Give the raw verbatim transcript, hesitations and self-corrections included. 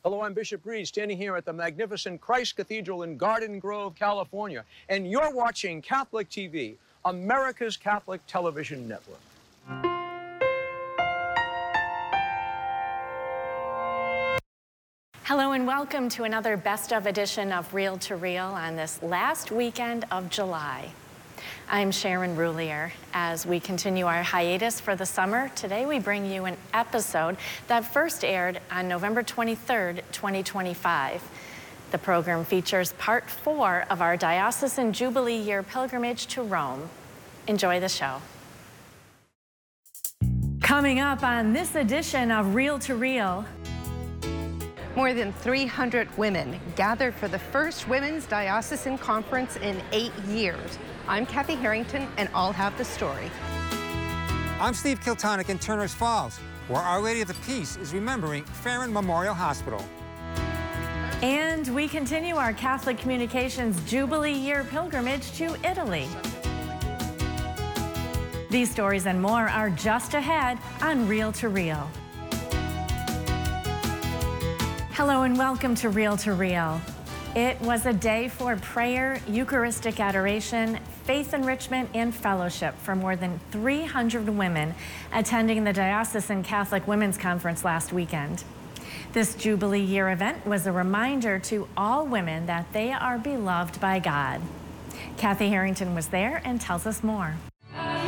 Hello, I'm Bishop Reed, standing here at the magnificent Christ Cathedral in Garden Grove, California. And you're watching Catholic T V, America's Catholic television network. Hello and welcome to another best of edition of Reel to Reel on this last weekend of July. I'm Sharon Roulier. As we continue our hiatus for the summer, today we bring you an episode that first aired on November twenty-third, twenty twenty-five. The program features part four of our Diocesan Jubilee Year pilgrimage to Rome. Enjoy the show. Coming up on this edition of Reel to Reel. More than three hundred women gathered for the first Women's Diocesan Conference in eight years. I'm Kathy Harrington, and I'll have the story. I'm Steve Kiltonic in Turners Falls, where Our Lady of the Peace is remembering Farron Memorial Hospital. And we continue our Catholic Communications Jubilee Year pilgrimage to Italy. These stories and more are just ahead on Reel to Reel. Hello and welcome to Reel to Reel. It was a day for prayer, Eucharistic adoration, faith enrichment, and fellowship for more than three hundred women attending the Diocesan Catholic Women's Conference last weekend. This Jubilee Year event was a reminder to all women that they are beloved by God. Kathy Harrington was there and tells us more.